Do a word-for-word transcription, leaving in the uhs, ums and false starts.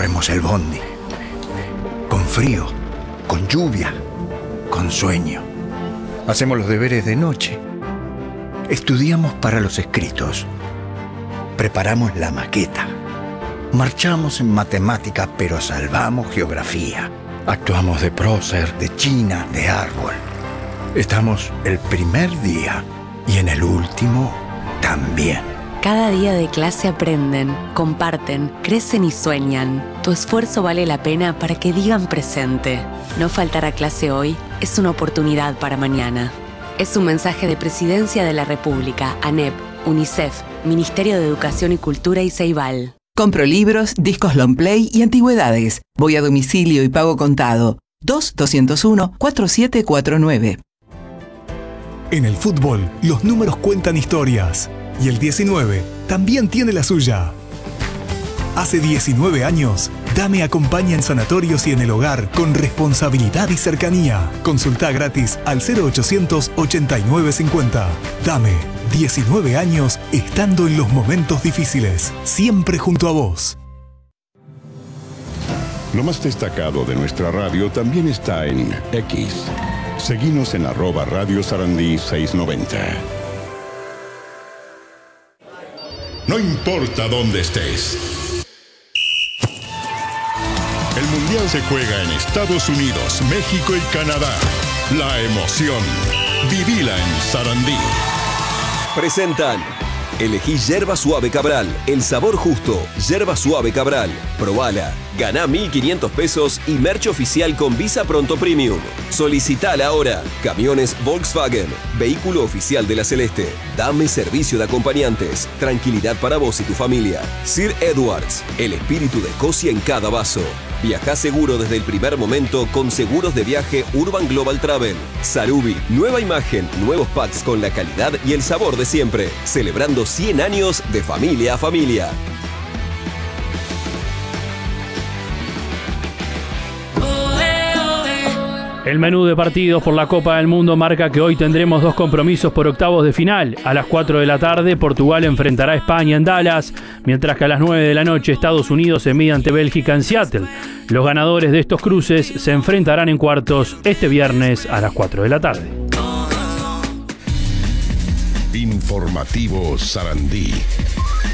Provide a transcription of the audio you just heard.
corremos el bondi. Con frío, con lluvia, con sueño. Hacemos los deberes de noche. Estudiamos para los escritos. Preparamos la maqueta. Marchamos en matemática, pero salvamos geografía. Actuamos de prócer, de china, de árbol. Estamos el primer día y en el último también. Cada día de clase aprenden, comparten, crecen y sueñan. Tu esfuerzo vale la pena para que digan presente. No faltar a clase hoy es una oportunidad para mañana. Es un mensaje de Presidencia de la República, ANEP, UNICEF, Ministerio de Educación y Cultura y Ceibal. Compro libros, discos long play y antigüedades. Voy a domicilio y pago contado. dos dos cero uno cuatro siete cuatro nueve. En el fútbol, los números cuentan historias. Y el diecinueve también tiene la suya. Hace diecinueve años, Dame acompaña en sanatorios y en el hogar con responsabilidad y cercanía. Consulta gratis al cero ochocientos ochenta y nueve cincuenta. Dame, diecinueve años estando en los momentos difíciles, siempre junto a vos. Lo más destacado de nuestra radio también está en X. Seguinos en arroba Radio Sarandí seiscientos noventa. No importa dónde estés. El Mundial se juega en Estados Unidos, México y Canadá. La emoción. Vivila en Sarandí. Presentan. Elegí Yerba Suave Cabral, el sabor justo. Yerba Suave Cabral. Probala. Ganá mil quinientos pesos y merch oficial con Visa Pronto Premium. Solicitala ahora. Camiones Volkswagen. Vehículo oficial de la Celeste. Dame servicio de acompañantes. Tranquilidad para vos y tu familia. Sir Edwards. El espíritu de Escocia en cada vaso. Viajá seguro desde el primer momento con seguros de viaje Urban Global Travel. Sarubi, nueva imagen, nuevos packs con la calidad y el sabor de siempre. Celebrando cien años de familia a familia. El menú de partidos por la Copa del Mundo marca que hoy tendremos dos compromisos por octavos de final. A las cuatro de la tarde, Portugal enfrentará a España en Dallas, mientras que a las nueve de la noche, Estados Unidos se mide ante Bélgica en Seattle. Los ganadores de estos cruces se enfrentarán en cuartos este viernes a las cuatro de la tarde. Informativo Sarandí.